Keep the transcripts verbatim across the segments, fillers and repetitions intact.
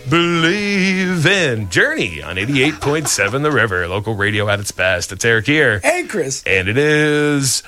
Believe in Journey on eighty-eight point seven The River, local radio at its best. It's Eric here. Hey, Chris. And it is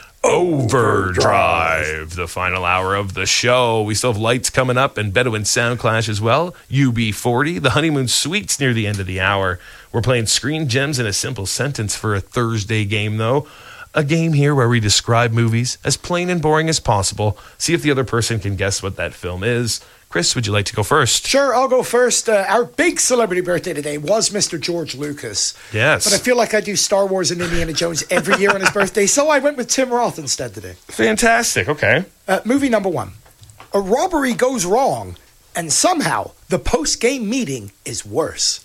Overdrive, the final hour of the show. We still have Lights coming up and Bedouin Soundclash as well. U B forty, the Honeymoon Suites near the end of the hour. We're playing Screen Gems in a Simple Sentence for a Thursday game, though. A game here where we describe movies as plain and boring as possible. See if the other person can guess what that film is. Chris, would you like to go first? Sure, I'll go first. Uh, our big celebrity birthday today was Mister George Lucas. Yes. But I feel like I do Star Wars and Indiana Jones every year on his birthday, so I went with Tim Roth instead today. Fantastic, okay. Uh, movie number one. A robbery goes wrong, and somehow the post-game meeting is worse.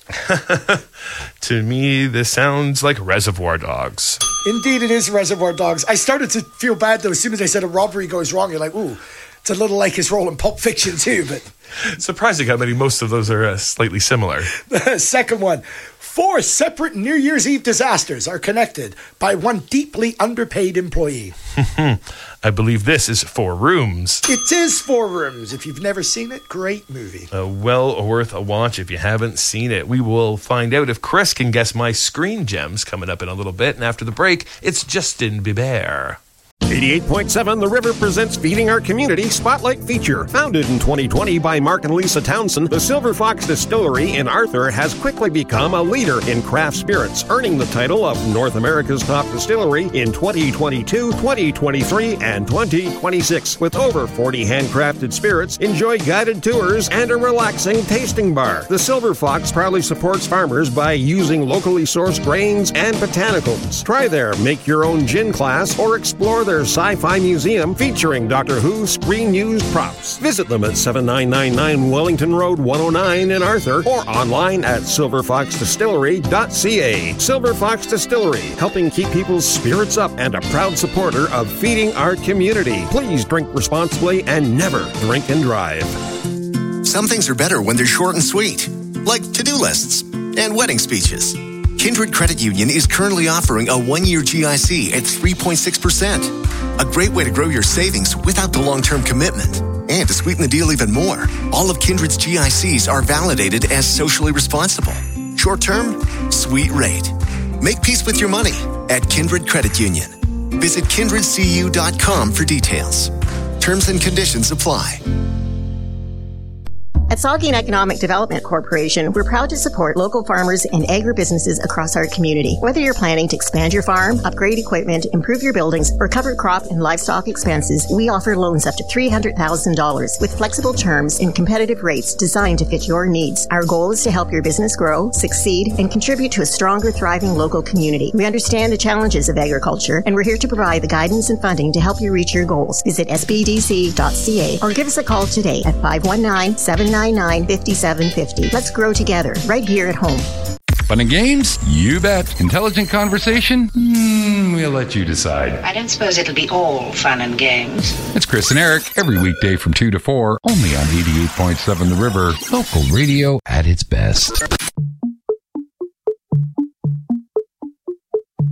To me, this sounds like Reservoir Dogs. Indeed, it is Reservoir Dogs. I started to feel bad, though, as soon as I said a robbery goes wrong. You're like, ooh, it's a little like his role in Pulp Fiction, too. But surprising how many most of those are uh, slightly similar. The second one. Four separate New Year's Eve disasters are connected by one deeply underpaid employee. I believe this is Four Rooms. It is Four Rooms. If you've never seen it, great movie. Uh, well worth a watch if you haven't seen it. We will find out if Chris can guess my Screen Gems coming up in a little bit. And after the break, it's Justin Bieber. eighty-eight point seven The River presents Feeding Our Community Spotlight Feature. Founded in twenty twenty by Mark and Lisa Townsend, the Silver Fox Distillery in Arthur has quickly become a leader in craft spirits, earning the title of North America's top distillery in twenty twenty-two, twenty twenty-three, and twenty twenty-six. With over forty handcrafted spirits, enjoy guided tours and a relaxing tasting bar. The Silver Fox proudly supports farmers by using locally sourced grains and botanicals. Try their Make Your Own Gin class or explore their sci-fi museum featuring Doctor Who screen-used props. Visit them at seven nine nine nine Wellington Road one oh nine in Arthur or online at silver fox distillery dot c a. Silver Fox Distillery, helping keep people's spirits up and a proud supporter of feeding our community. Please drink responsibly and never drink and drive. Some things are better when they're short and sweet, like to-do lists and wedding speeches. Kindred Credit Union is currently offering a one-year G I C at three point six percent. A great way to grow your savings without the long-term commitment. And to sweeten the deal even more, all of Kindred's G I Cs are validated as socially responsible. Short-term, sweet rate. Make peace with your money at Kindred Credit Union. Visit kindred c u dot com for details. Terms and conditions apply. At Saugeen Economic Development Corporation, we're proud to support local farmers and agribusinesses across our community. Whether you're planning to expand your farm, upgrade equipment, improve your buildings, or cover crop and livestock expenses, we offer loans up to three hundred thousand dollars with flexible terms and competitive rates designed to fit your needs. Our goal is to help your business grow, succeed, and contribute to a stronger, thriving local community. We understand the challenges of agriculture, and we're here to provide the guidance and funding to help you reach your goals. Visit s b d c dot c a or give us a call today at five one nine, seven nine nine, five seven five zero. Let's grow together right here at home. Fun and games? You bet. Intelligent conversation? Mm, we'll let you decide. I don't suppose it'll be all fun and games. It's Chris and Eric every weekday from two to four, only on eighty-eight point seven The River, local radio at its best.